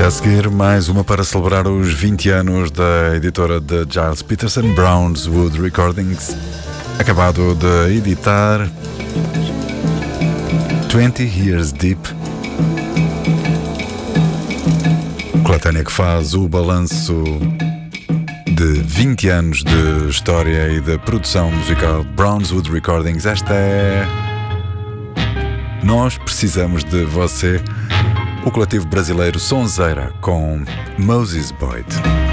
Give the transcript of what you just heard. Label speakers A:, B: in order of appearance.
A: Já a seguir, mais uma para celebrar os 20 anos da editora de Gilles Peterson, Brownswood Recordings, acabado de editar 20 Years Deep, coletânea que faz o balanço de 20 anos de história e de produção musical. Brownswood Recordings. Esta é Nós Precisamos de Você, o coletivo brasileiro Sonzeira com Moses Boyd.